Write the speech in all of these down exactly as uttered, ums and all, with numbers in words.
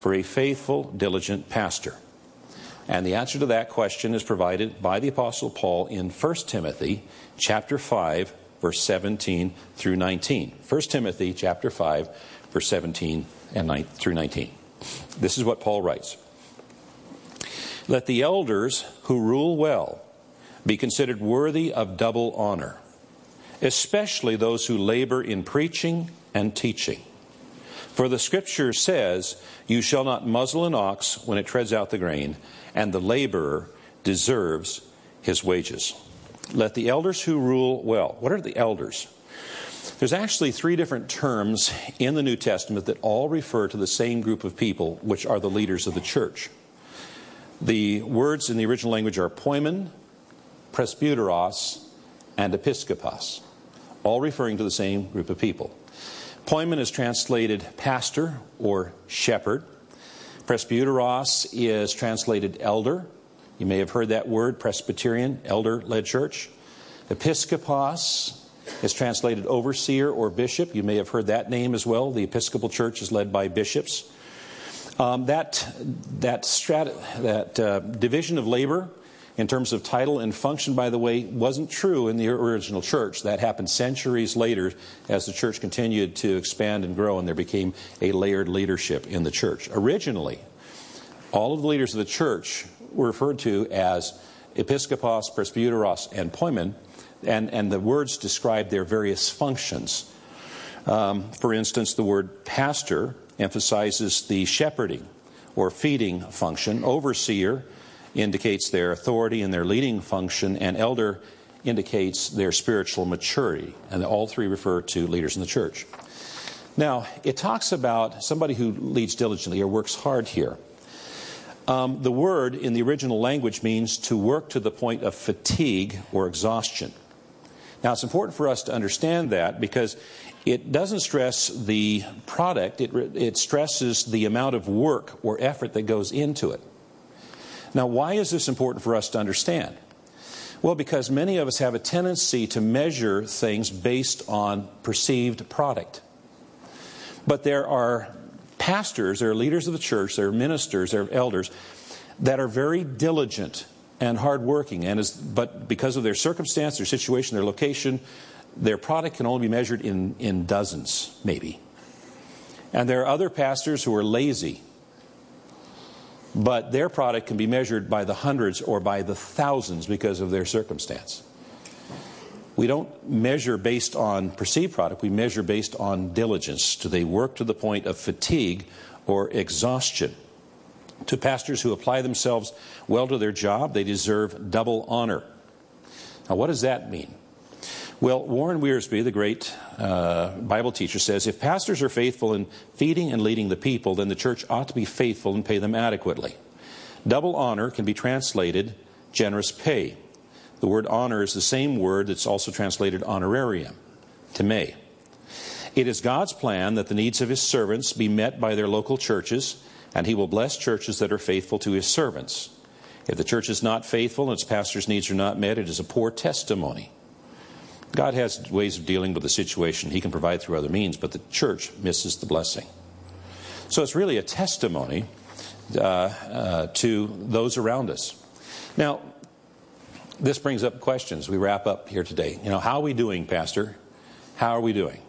for a faithful, diligent pastor? And the answer to that question is provided by the Apostle Paul in First Timothy chapter five, verse seventeen through nineteen. First Timothy chapter five, verse seventeen and nine through nineteen. This is what Paul writes. Let the elders who rule well be considered worthy of double honor, especially those who labor in preaching and teaching. For the Scripture says, you shall not muzzle an ox when it treads out the grain, and the laborer deserves his wages. Let the elders who rule well. What are the elders? There's actually three different terms in the New Testament that all refer to the same group of people, which are the leaders of the church. The words in the original language are poimen, presbyteros, and episkopos, all referring to the same group of people. Poimen is translated pastor or shepherd. Presbyteros is translated elder. You may have heard that word, Presbyterian, elder-led church. Episkopos is translated overseer or bishop. You may have heard that name as well. The Episcopal Church is led by bishops. Um, that that, strat- that uh, division of labor in terms of title and function, by the way, wasn't true in the original church. That happened centuries later as the church continued to expand and grow, and there became a layered leadership in the church. Originally, all of the leaders of the church were referred to as episkopos, presbyteros, and poimen, and, and the words describe their various functions. Um, for instance, the word pastor emphasizes the shepherding or feeding function. Overseer indicates their authority and their leading function, and elder indicates their spiritual maturity. And all three refer to leaders in the church. Now, it talks about somebody who leads diligently or works hard here. Um, the word in the original language means to work to the point of fatigue or exhaustion. Now, it's important for us to understand that because it doesn't stress the product, it, it stresses the amount of work or effort that goes into it. Now, why is this important for us to understand? Well, because many of us have a tendency to measure things based on perceived product. But there are pastors, there are leaders of the church, there are ministers, there are elders that are very diligent and hardworking, and as, but because of their circumstance, their situation, their location, their product can only be measured in, in dozens, maybe. And there are other pastors who are lazy, but their product can be measured by the hundreds or by the thousands because of their circumstance. We don't measure based on perceived product, we measure based on diligence. Do they work to the point of fatigue or exhaustion? To pastors who apply themselves well to their job, they deserve double honor. Now, what does that mean? Well, Warren Wiersbe, the great uh, Bible teacher, says, if pastors are faithful in feeding and leading the people, then the church ought to be faithful and pay them adequately. Double honor can be translated generous pay. The word honor is the same word that's also translated honorarium, time. It is God's plan that the needs of His servants be met by their local churches, and He will bless churches that are faithful to His servants. If the church is not faithful and its pastor's needs are not met, it is a poor testimony. God has ways of dealing with the situation He can provide through other means, but the church misses the blessing. So it's really a testimony uh, uh, to those around us. Now, this brings up questions. We wrap up here today. You know, how are we doing, Pastor? How are we doing?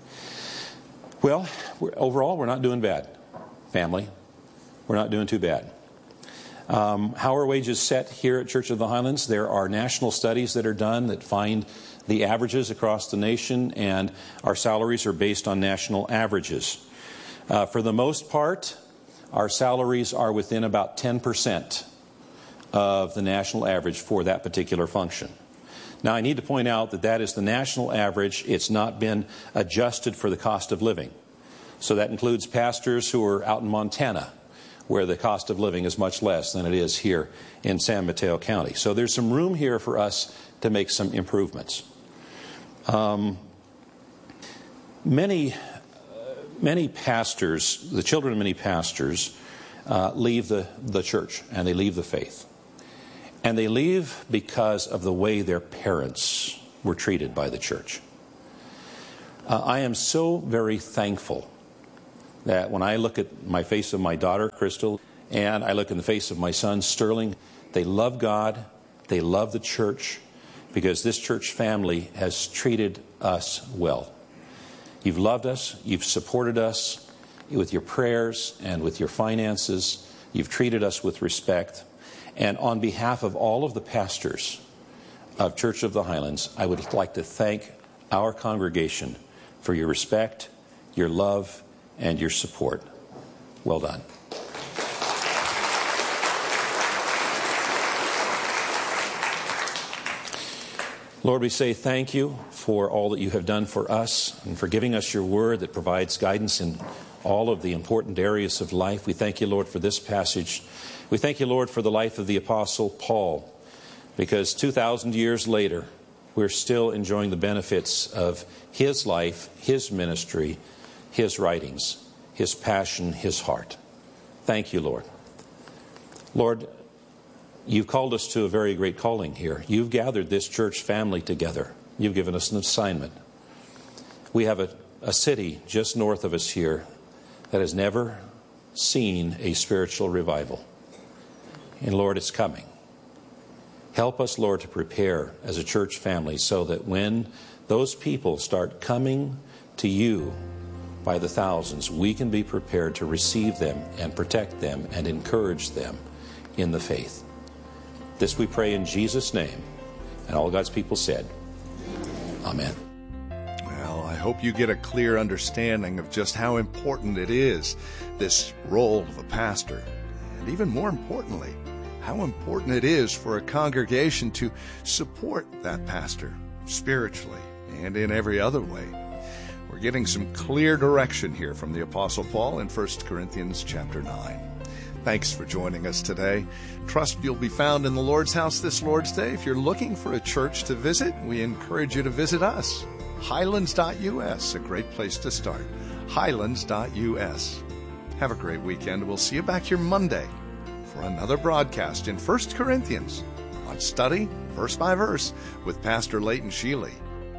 Well, we're, overall, we're not doing bad. Family, we're not doing too bad. Um, how are wages set here at Church of the Highlands? There are national studies that are done that find the averages across the nation, and our salaries are based on national averages. Uh, for the most part, our salaries are within about ten percent of the national average for that particular function. Now, I need to point out that that is the national average. It's not been adjusted for the cost of living. So that includes pastors who are out in Montana, where the cost of living is much less than it is here in San Mateo County. So there's some room here for us to make some improvements. Um, many, uh, many pastors, the children of many pastors, uh, leave the, the church and they leave the faith. And they leave because of the way their parents were treated by the church. Uh, I am so very thankful that when I look at my face of my daughter, Crystal, and I look in the face of my son, Sterling, they love God, they love the church, because this church family has treated us well. You've loved us, you've supported us with your prayers and with your finances. You've treated us with respect. And on behalf of all of the pastors of Church of the Highlands, I would like to thank our congregation for your respect, your love, and your support. Well done. Lord, we say thank you for all that you have done for us and for giving us your word that provides guidance in all of the important areas of life. We thank you, Lord, for this passage. We thank you, Lord, for the life of the Apostle Paul, because two thousand years later, we're still enjoying the benefits of his life, his ministry, his writings, his passion, his heart. Thank you, Lord. Lord, you've called us to a very great calling here. You've gathered this church family together. You've given us an assignment. We have a, a city just north of us here that has never seen a spiritual revival. And Lord, it's coming. Help us, Lord, to prepare as a church family so that when those people start coming to you by the thousands, we can be prepared to receive them and protect them and encourage them in the faith. This we pray in Jesus' name. And all God's people said, Amen. Well, I hope you get a clear understanding of just how important it is, this role of a pastor. And even more importantly, how important it is for a congregation to support that pastor spiritually and in every other way. We're getting some clear direction here from the Apostle Paul in First Corinthians chapter nine. Thanks for joining us today. Trust you'll be found in the Lord's house this Lord's Day. If you're looking for a church to visit, we encourage you to visit us. Highlands dot U S, a great place to start. Highlands dot U S. Have a great weekend. We'll see you back here Monday for another broadcast in First Corinthians on Study Verse by Verse with Pastor Leighton Sheely.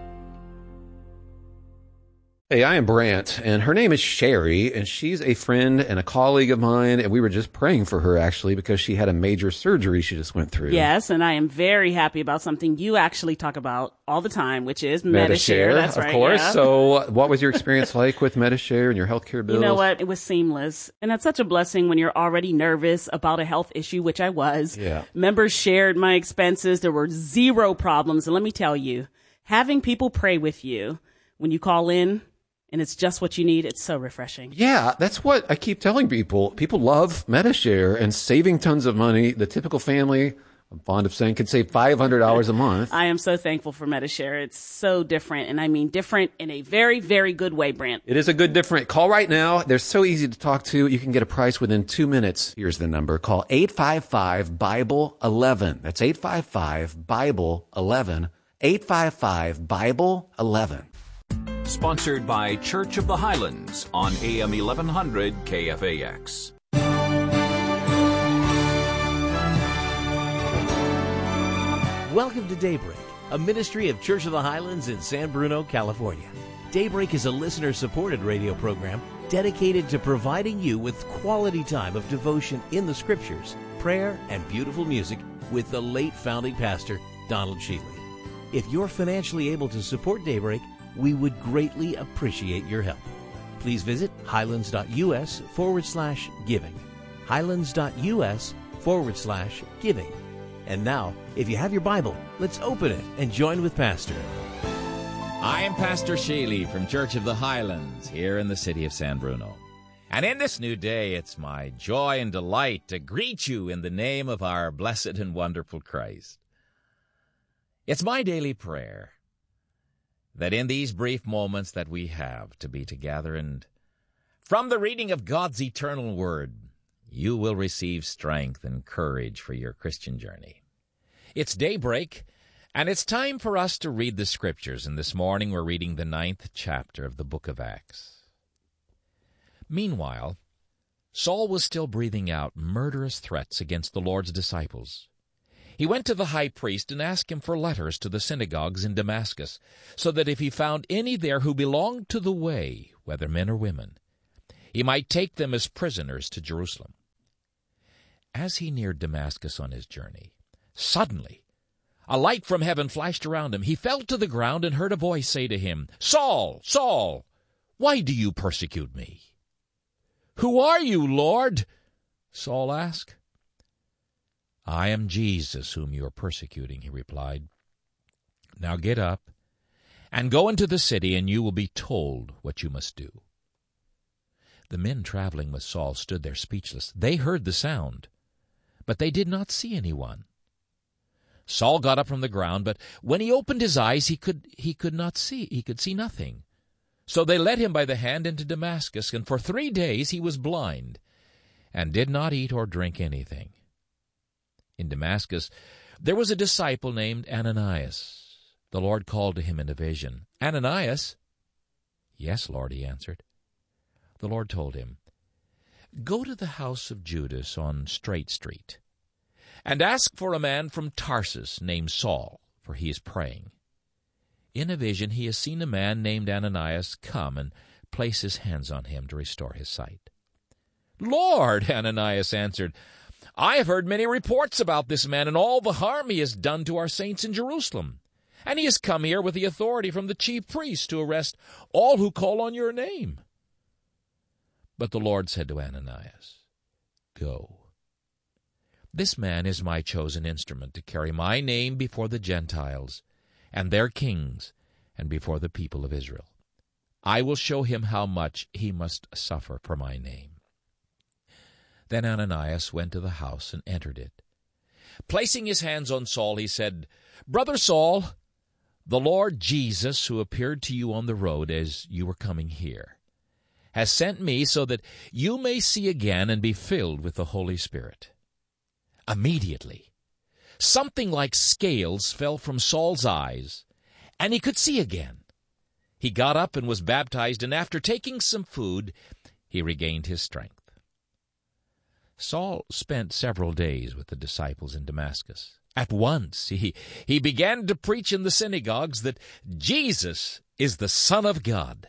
Hey, I am Brant, and her name is Sherry, and she's a friend and a colleague of mine, and we were just praying for her, actually, because she had a major surgery she just went through. Yes, and I am very happy about something you actually talk about all the time, which is Medi-Share. Medi-Share, That's of right, course. yeah. So what was your experience like with Medi-Share and your healthcare bills? You know what? It was seamless. And that's such a blessing when you're already nervous about a health issue, which I was. Yeah. Members shared my expenses. There were zero problems. And let me tell you, having people pray with you when you call in, and it's just what you need, it's so refreshing. Yeah, that's what I keep telling people. People love Medi-Share and saving tons of money. The typical family, I'm fond of saying, can save five hundred dollars a month. I am so thankful for Medi-Share. It's so different, and I mean different in a very, very good way, Brant. It is a good different. Call right now. They're so easy to talk to. You can get a price within two minutes. Here's the number. Call eight five five, Bible eleven. That's eight five five, Bible eleven. eight five five, Bible eleven. Sponsored by Church of the Highlands on A M eleven hundred K F A X. Welcome to Daybreak, a ministry of Church of the Highlands in San Bruno, California. Daybreak is a listener-supported radio program dedicated to providing you with quality time of devotion in the Scriptures, prayer, and beautiful music with the late founding pastor, Donald Sheely. If you're financially able to support Daybreak, we would greatly appreciate your help. Please visit highlands.us forward slash giving. Highlands.us forward slash giving. And now, if you have your Bible, let's open it and join with Pastor. I am Pastor Sheely from Church of the Highlands here in the city of San Bruno. And in this new day, it's my joy and delight to greet you in the name of our blessed and wonderful Christ. It's my daily prayer that in these brief moments that we have to be together and from the reading of God's eternal word, you will receive strength and courage for your Christian journey. It's daybreak, and it's time for us to read the Scriptures, and this morning we're reading the ninth chapter of the book of Acts. Meanwhile, Saul was still breathing out murderous threats against the Lord's disciples. He went to the high priest and asked him for letters to the synagogues in Damascus, so that if he found any there who belonged to the way, whether men or women, he might take them as prisoners to Jerusalem. As he neared Damascus on his journey, suddenly a light from heaven flashed around him. He fell to the ground and heard a voice say to him, "Saul, Saul, why do you persecute me?" "Who are you, Lord?" Saul asked. "I am Jesus whom you are persecuting," he replied. "Now get up and go into the city, and you will be told what you must do." The men traveling with Saul stood there speechless. They heard the sound, but they did not see anyone. Saul got up from the ground, but when he opened his eyes, he could he could not see. He could see nothing. So they led him by the hand into Damascus, and for three days he was blind, and did not eat or drink anything. In Damascus there was a disciple named Ananias. The Lord called to him in a vision, "Ananias?" "Yes, Lord," he answered. The Lord told him, "Go to the house of Judas on Straight Street, and ask for a man from Tarsus named Saul, for he is praying. In a vision he has seen a man named Ananias come and place his hands on him to restore his sight." "Lord," Ananias answered, "I have heard many reports about this man and all the harm he has done to our saints in Jerusalem. And he has come here with the authority from the chief priests to arrest all who call on your name." But the Lord said to Ananias, "Go. This man is my chosen instrument to carry my name before the Gentiles and their kings and before the people of Israel. I will show him how much he must suffer for my name." Then Ananias went to the house and entered it. Placing his hands on Saul, he said, "Brother Saul, the Lord Jesus, who appeared to you on the road as you were coming here, has sent me so that you may see again and be filled with the Holy Spirit." Immediately, something like scales fell from Saul's eyes, and he could see again. He got up and was baptized, and after taking some food, he regained his strength. Saul spent several days with the disciples in Damascus. At once he, he began to preach in the synagogues that Jesus is the Son of God.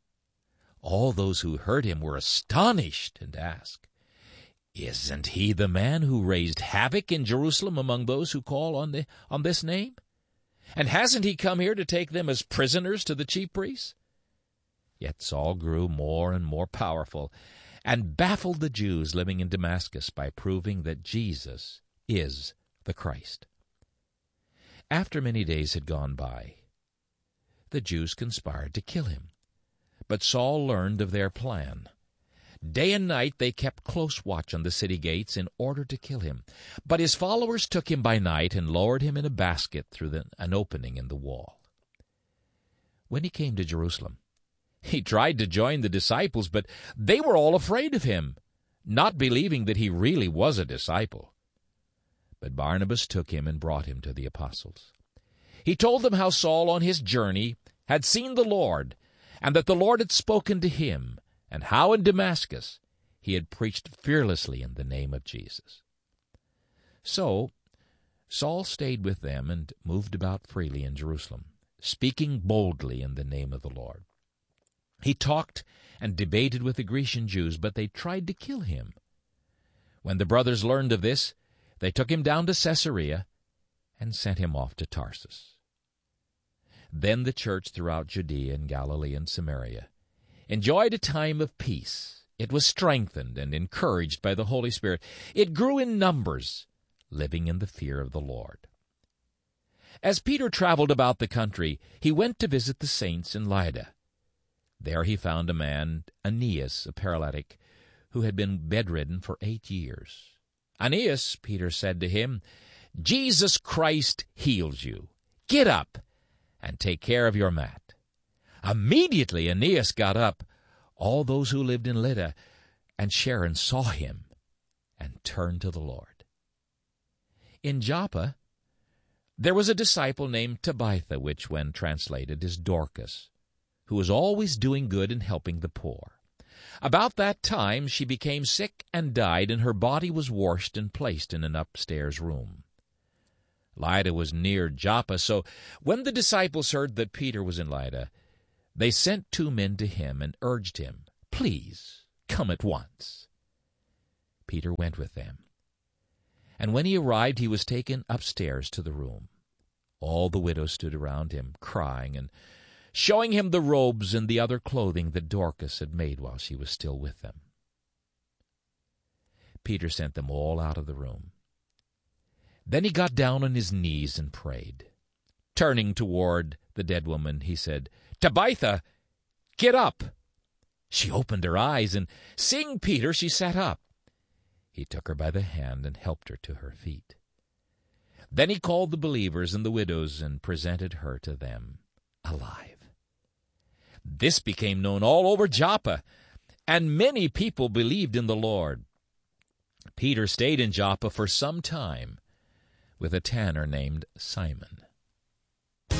All those who heard him were astonished and asked, "Isn't he the man who raised havoc in Jerusalem among those who call on the on this name? And hasn't he come here to take them as prisoners to the chief priests?" Yet Saul grew more and more powerful and baffled the Jews living in Damascus by proving that Jesus is the Christ. After many days had gone by, the Jews conspired to kill him. But Saul learned of their plan. Day and night they kept close watch on the city gates in order to kill him. But his followers took him by night and lowered him in a basket through the, an opening in the wall. When he came to Jerusalem, he tried to join the disciples, but they were all afraid of him, not believing that he really was a disciple. But Barnabas took him and brought him to the apostles. He told them how Saul on his journey had seen the Lord, and that the Lord had spoken to him, and how in Damascus he had preached fearlessly in the name of Jesus. So Saul stayed with them and moved about freely in Jerusalem, speaking boldly in the name of the Lord. He talked and debated with the Grecian Jews, but they tried to kill him. When the brothers learned of this, they took him down to Caesarea and sent him off to Tarsus. Then the church throughout Judea and Galilee and Samaria enjoyed a time of peace. It was strengthened and encouraged by the Holy Spirit. It grew in numbers, living in the fear of the Lord. As Peter traveled about the country, he went to visit the saints in Lydda. There he found a man, Aeneas, a paralytic, who had been bedridden for eight years. "Aeneas," Peter said to him, "Jesus Christ heals you. Get up and take care of your mat." Immediately Aeneas got up. All those who lived in Lydda and Sharon saw him and turned to the Lord. In Joppa there was a disciple named Tabitha, which when translated is Dorcas, who was always doing good and helping the poor. About that time she became sick and died, and her body was washed and placed in an upstairs room. Lydda was near Joppa, so when the disciples heard that Peter was in Lydda, they sent two men to him and urged him, "Please, Come at once." Peter went with them. And when he arrived, he was taken upstairs to the room. All the widows stood around him, crying and showing him the robes and the other clothing that Dorcas had made while she was still with them. Peter sent them all out of the room. Then he got down on his knees and prayed. Turning toward the dead woman, he said, "Tabitha, get up." She opened her eyes, and seeing Peter, she sat up. He took her by the hand and helped her to her feet. Then he called the believers and the widows and presented her to them alive. This became known all over Joppa, and many people believed in the Lord. Peter stayed in Joppa for some time with a tanner named Simon.